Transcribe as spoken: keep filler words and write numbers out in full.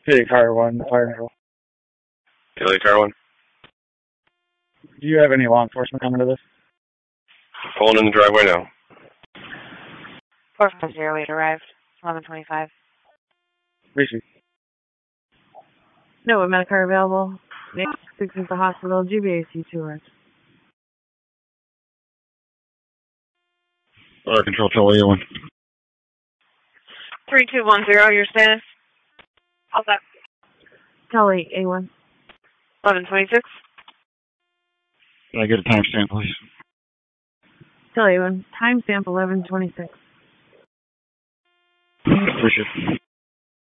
Hey, car one, fire control. Daily car one. Do you have any law enforcement coming to this? Pulling in the driveway now. four five zero eight arrived. eleven twenty-five. Rishi. No, medical car available. six is the hospital. G B A C two arrived. Fire control, tell A one. three two one zero, your status? How's that? Kelly, A one. eleven twenty-six. Can I get a timestamp, please? Kelly, A one. Timestamp eleven twenty-six. Appreciate it.